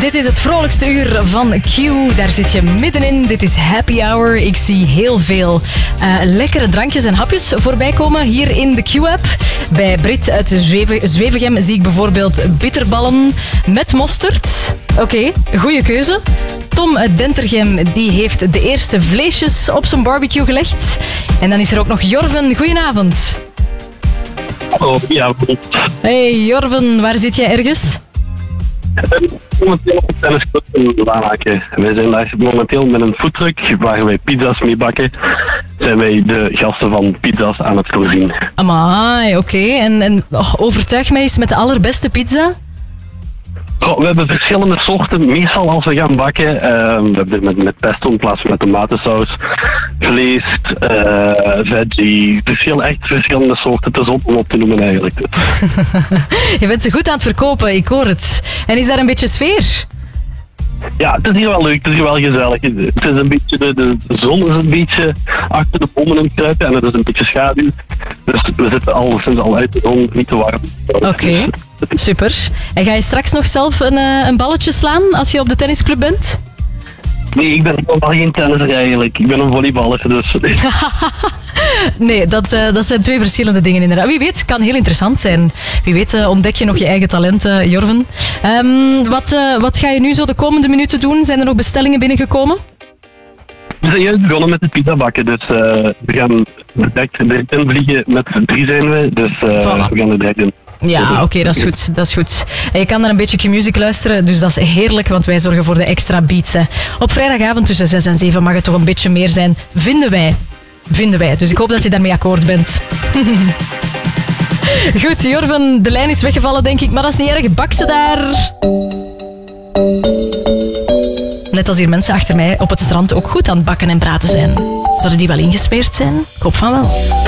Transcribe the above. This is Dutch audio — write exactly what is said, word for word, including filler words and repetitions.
Dit is het vrolijkste uur van Q. Daar zit je middenin. Dit is Happy Hour. Ik zie heel veel uh, lekkere drankjes en hapjes voorbij komen hier in de Q-app. Bij Brit uit Zweve- Zwevegem zie ik bijvoorbeeld bitterballen met mosterd. Oké, okay, goede keuze. Tom uit Dentergem die heeft de eerste vleesjes op zijn barbecue gelegd. En dan is er ook nog Jorven. Goedenavond. Oh, ja. Hey Jorven, waar zit jij ergens? Momenteel op het tennisclub in Lanaken. Wij zijn daar momenteel met een foodtruck waar wij pizza's mee bakken. Zijn wij de gasten van pizza's aan het voorzien. Amai, oké. Okay. En, en oh, overtuig mij eens met de allerbeste pizza. Oh, we hebben verschillende soorten. Meestal als we gaan bakken, uh, we hebben met, met pesto in plaats van met tomatensaus, vlees, uh, veggie, verschil, echt verschillende soorten. Het is op om op te noemen eigenlijk. Je bent ze goed aan het verkopen, ik hoor het. En is daar een beetje sfeer? Ja, het is hier wel leuk, het is hier wel gezellig. Het is een beetje, de, de zon is een beetje achter de bomen in het kruipen en het is een beetje schaduw. Dus we zitten al sinds al uit de zon, niet te warm. Oké, okay. Super. En ga je straks nog zelf een, uh, een balletje slaan als je op de tennisclub bent? Nee, ik ben helemaal geen tennisser eigenlijk. Ik ben een volleyballer, dus... Nee, dat, uh, dat zijn twee verschillende dingen inderdaad. Wie weet, kan heel interessant zijn. Wie weet uh, ontdek je nog je eigen talent, uh, Jorven. Um, wat, uh, wat ga je nu zo de komende minuten doen? Zijn er nog bestellingen binnengekomen? We zijn juist begonnen met de pizza bakken, dus uh, we gaan direct in vliegen. Met drie zijn we, dus uh, voilà. We gaan er direct in. Ja, oké, okay, dat is goed. Dat is goed. En je kan naar een beetje Q-music luisteren, dus dat is heerlijk, want wij zorgen voor de extra beats. Hè. Op vrijdagavond tussen zes en zeven mag het toch een beetje meer zijn, vinden wij. Vinden wij. Dus ik hoop dat je daarmee akkoord bent. Goed, Jorven, de lijn is weggevallen, denk ik, maar dat is niet erg. Bak ze daar. Net als hier mensen achter mij op het strand ook goed aan het bakken en praten zijn. Zouden die wel ingesmeerd zijn? Ik hoop van wel.